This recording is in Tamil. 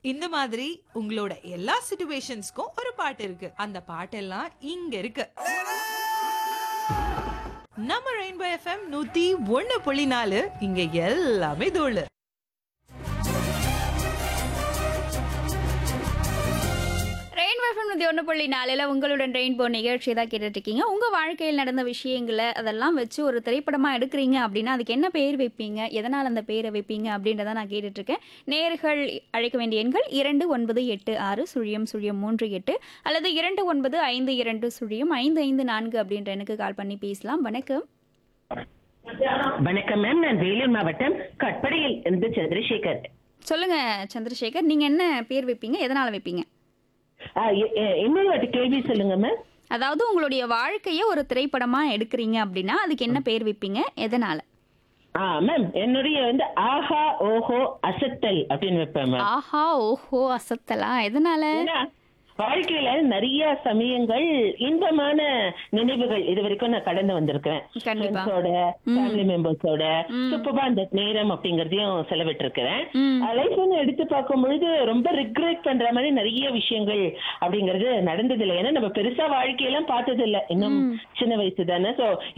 இந்த மாதிரி உங்களோட எல்லா சிச்சுவேஷன்ஸ்க்கும் ஒரு பாட்டு இருக்கு. அந்த பாட்டெல்லாம் இங்க இருக்கு. நம்ம ரெயின்போ எஃப்எம் 101.4 இங்க எல்லாமே தோழு. ரெயின்போ எஃப்எம் 101.4 உங்களுடன் ரெயின்போ நிகழ்ச்சி தான் கேட்டுட்டு இருக்கீங்க. உங்க வாழ்க்கையில் நடந்த விஷயங்களை அதெல்லாம் வச்சு ஒரு திரைப்படமா எடுக்கிறீங்க அப்படின்னா அதுக்கு என்ன பேர் வைப்பீங்க, எதனால் அந்த பேரை வைப்பீங்க அப்படின்றத நான் கேட்டுட்டு இருக்கேன். நேர்கள் அழைக்க வேண்டிய எண்கள் 2986 அல்லது 2952 அப்படின்ற எனக்கு கால் பண்ணி பேசலாம். வணக்கம். வணக்கம் மேம், நான் வேலூர் மாவட்டம் கட்படியில் இருந்து சந்திரசேகர். சொல்லுங்க சந்திரசேகர், நீங்க என்ன பேர் வைப்பீங்க, எதனால வைப்பீங்க? இன்னொரு வாட்டி கேள்வி சொல்லுங்க மேம். அதாவது உங்களுடைய வாழ்க்கையை ஒரு திரைப்படமா எடுக்கிறீங்க அப்படின்னா அதுக்கு என்ன பேர் வைப்பீங்க, எதனால? மேம் என்னுடைய ஆஹா ஓஹோ அசத்தல் அப்படின்னு வைப்பேன் மேம். ஆஹா ஓஹோ அசத்தலா, எதனால? ஏன்னா, வாழ்க்கையில நிறைய சமயங்கள் இன்பமான நினைவுகள் இது வரைக்கும் நான் கடந்து வந்திருக்கிறேன். கண்டிப்பா. ஃபேமிலி மெம்பர்ஸோட சூப்பரா அந்த நேரம் அப்படிங்கறதையும் செலவிட்டு இருக்கிறேன். லைஃப் எடுத்து பார்க்கும் பொழுது ரொம்ப ரிக்ரெட் பண்ற மாதிரி நிறைய விஷயங்கள் அப்படிங்கறது நடந்தது இல்லை. ஏன்னா நம்ம பெருசா வாழ்க்கையெல்லாம் பார்த்தது இல்லை, இன்னும் சின்ன வயசு தானே. சோ